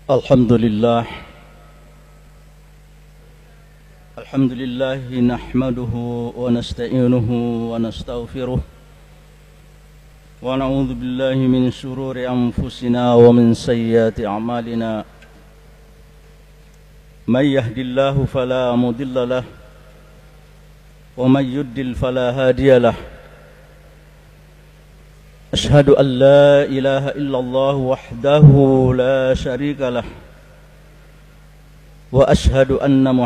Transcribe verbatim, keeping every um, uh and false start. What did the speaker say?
الحمد لله الحمد لله نحمده ونستعينه ونستغفره ونعوذ بالله من شرور أنفسنا ومن سيئات أعمالنا من يهد الله فلا مضل له ومن يضلل فلا هادي له أشهد أن لا إله إلا الله وحده لا شريك له وأشهد أن